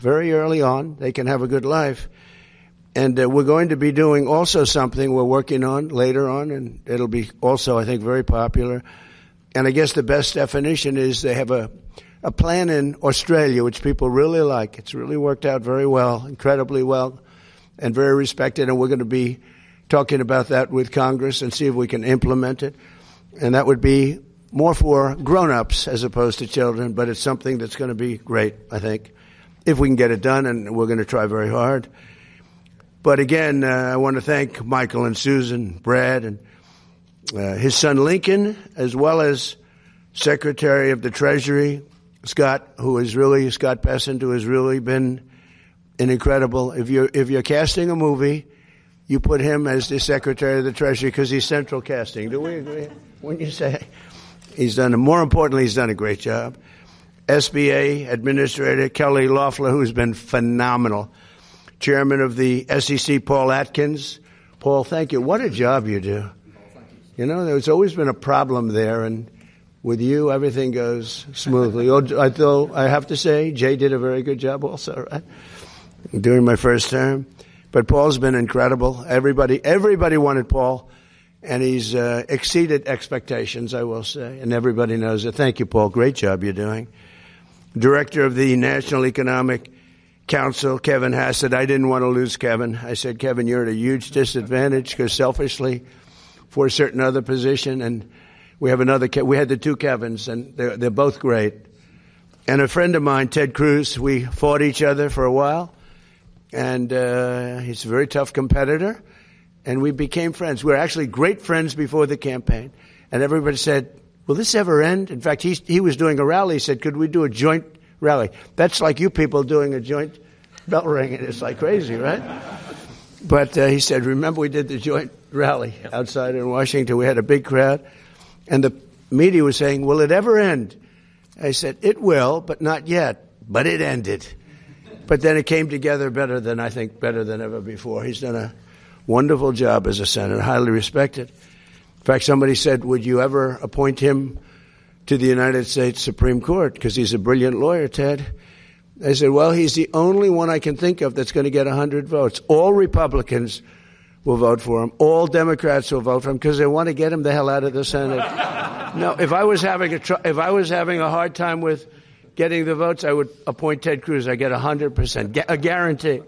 very early on. They can have a good life. And we're going to be doing also something we're working on later on, and it'll be also, I think, very popular. And I guess the best definition is they have a plan in Australia, which people really like. It's really worked out very well, incredibly well, and very respected. And we're going to be talking about that with Congress and see if we can implement it. And that would be more for grown-ups as opposed to children, but it's something that's going to be great, I think, if we can get it done, and we're going to try very hard. But again, I want to thank Michael and Susan, Brad, and his son Lincoln, as well as Secretary of the Treasury, Scott Bessent, who has really been an incredible. If you're casting a movie, you put him as the Secretary of the Treasury because he's central casting. Do we agree? Wouldn't you say? More importantly, he's done a great job. SBA Administrator Kelly Loeffler, who's been phenomenal. Chairman of the SEC, Paul Atkins. Paul, thank you. What a job you do. You know, there's always been a problem there, and with you, everything goes smoothly. Although I have to say, Jay did a very good job also, right? During my first term. But Paul's been incredible. Everybody wanted Paul, and he's exceeded expectations, I will say, and everybody knows it. Thank you, Paul. Great job you're doing. Director of the National Economic Council, Kevin Hassett. I didn't want to lose Kevin. I said, Kevin, you're at a huge disadvantage because selfishly for a certain other position, and we had the two Kevins, and they're both great. And a friend of mine, Ted Cruz, we fought each other for a while, and he's a very tough competitor, and we became friends. We were actually great friends before the campaign, and everybody said, will this ever end? In fact, he was doing a rally. He said, could we do a joint rally? That's like you people doing a joint bell ringing. It's like crazy, right? But he said, remember we did the joint rally outside in Washington. We had a big crowd. And the media was saying, will it ever end? I said, it will, but not yet. But it ended. But then it came together better than ever before. He's done a wonderful job as a senator, highly respected. In fact, somebody said, would you ever appoint him to the United States Supreme Court? Because he's a brilliant lawyer, Ted. I said, well, he's the only one I can think of that's going to get 100 votes. All Republicans will vote for him. All Democrats will vote for him because they want to get him the hell out of the Senate. No, if I was having a hard time with getting the votes, I would appoint Ted Cruz. I get 100%, a guarantee.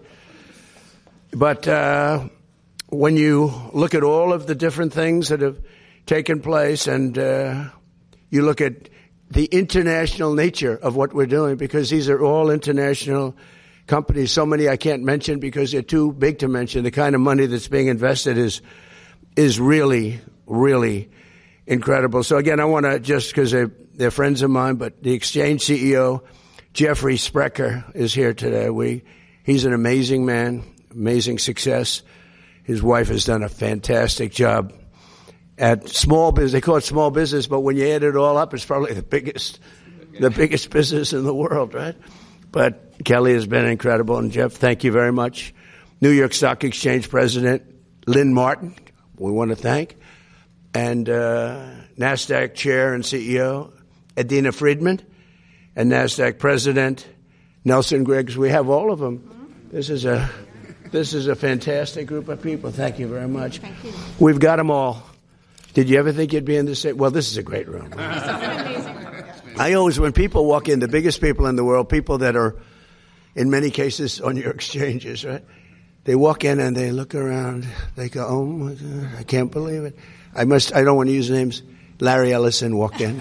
But when you look at all of the different things that have taken place, and you look at the international nature of what we're doing, because these are all international companies. So many I can't mention because they're too big to mention. The kind of money that's being invested is really, really incredible. So again, I want to, just because they're friends of mine, but the Exchange CEO, Jeffrey Sprecher, is here today. He's an amazing man, amazing success. His wife has done a fantastic job at small business. They call it small business, but when you add it all up, it's probably the biggest business in the world, right? But Kelly has been incredible. And Jeff, thank you very much. New York Stock Exchange President Lynn Martin, we want to thank. And NASDAQ Chair and CEO Adena Friedman, and NASDAQ President Nelson Griggs. We have all of them. This is a fantastic group of people. Thank you very much. Thank you. We've got them all. Did you ever think you'd be in the same? Well, this is a great room. This is an amazing room. I always, when people walk in, the biggest people in the world, people that are, in many cases, on your exchanges, right? They walk in and they look around. They go, oh, my God, I can't believe it. I don't want to use names. Larry Ellison walked in.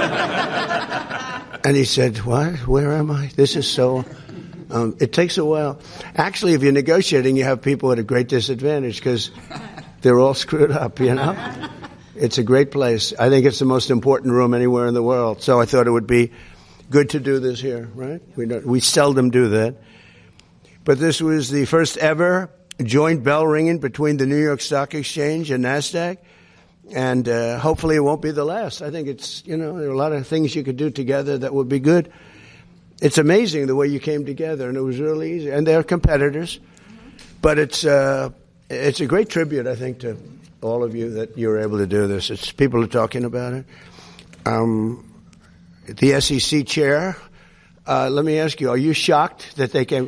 And he said, what? Where am I? This is so... it takes a while. Actually, if you're negotiating, you have people at a great disadvantage because they're all screwed up, you know? It's a great place. I think it's the most important room anywhere in the world. So I thought it would be good to do this here, right? We seldom do that. But this was the first ever joint bell ringing between the New York Stock Exchange and NASDAQ. And hopefully it won't be the last. I think it's, there are a lot of things you could do together that would be good. It's amazing the way you came together, and it was really easy. And they're competitors. But it's a great tribute, I think, to all of you that you were able to do this. People are talking about it. The SEC chair, Let me ask you: are you shocked that they